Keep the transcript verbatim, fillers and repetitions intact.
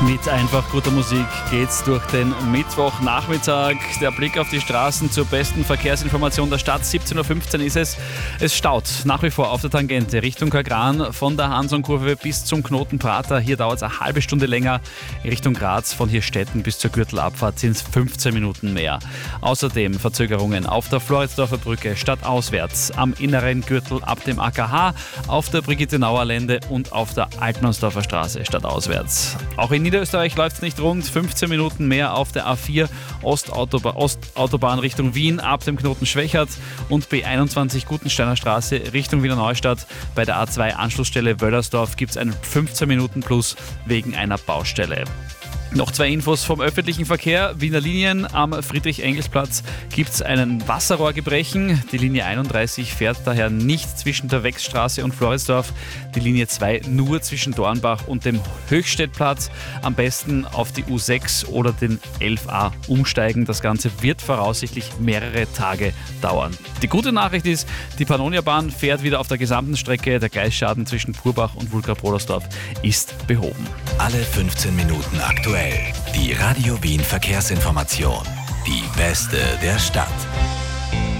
Mit einfach guter Musik geht's durch den Mittwochnachmittag. Der Blick auf die Straßen zur besten Verkehrsinformation der Stadt. siebzehn Uhr fünfzehn ist es. Es staut nach wie vor auf der Tangente Richtung Kagran von der Hansonkurve bis zum Knoten Prater. Hier dauert es eine halbe Stunde länger. Richtung Graz von Hirstetten bis zur Gürtelabfahrt sind es fünfzehn Minuten mehr. Außerdem Verzögerungen auf der Floridsdorfer Brücke stadtauswärts, am inneren Gürtel ab dem A K H, auf der Brigitte-Nauer-Lände und auf der Altmannsdorfer Straße stadtauswärts. Auch in Niederösterreich läuft es nicht rund, fünfzehn Minuten mehr auf der A vier Ostautobahn, Ostautobahn Richtung Wien ab dem Knoten Schwächert und B einundzwanzig Gutensteiner Straße Richtung Wiener Neustadt. Bei der A zwei Anschlussstelle Wöllersdorf gibt es einen fünfzehn Minuten plus wegen einer Baustelle. Noch zwei Infos vom öffentlichen Verkehr. Wiener Linien am Friedrich-Engels-Platz gibt es einen Wasserrohrgebrechen. Die Linie einunddreißig fährt daher nicht zwischen der Wechsstraße und Floridsdorf. Die Linie zwei nur zwischen Dornbach und dem Höchstädtplatz. Am besten auf die U sechs oder den elf a umsteigen. Das Ganze wird voraussichtlich mehrere Tage dauern. Die gute Nachricht ist, die Pannonia-Bahn fährt wieder auf der gesamten Strecke. Der Gleisschaden zwischen Purbach und Wulka-Podersdorf ist behoben. Alle fünfzehn Minuten aktuell. Die Radio Wien Verkehrsinformation. Die beste der Stadt.